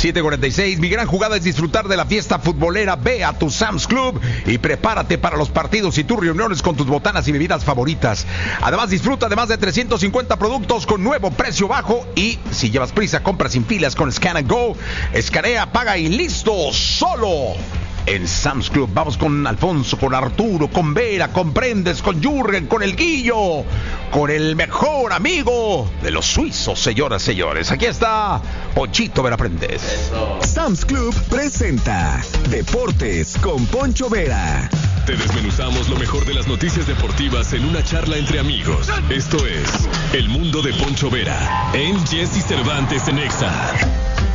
7:46. Mi gran jugada es disfrutar de la fiesta futbolera. Ve a tu Sam's Club y prepárate para los partidos y tus reuniones con tus botanas y bebidas favoritas. Además, disfruta de más de 350 productos con nuevo precio bajo. Y si llevas prisa, compra sin filas con Scan and Go. Escanea, paga y listo. Solo en Sam's Club. Vamos con Alfonso, con Arturo, con Vera, con Prendes, con Jürgen, con el Guillo, con el mejor amigo de los suizos, señoras, señores. Aquí está Ponchito Vera Prendes. Sam's Club presenta Deportes con Poncho Vera. Te desmenuzamos lo mejor de las noticias deportivas en una charla entre amigos. Esto es El Mundo de Poncho Vera en Jesse Cervantes en Exa.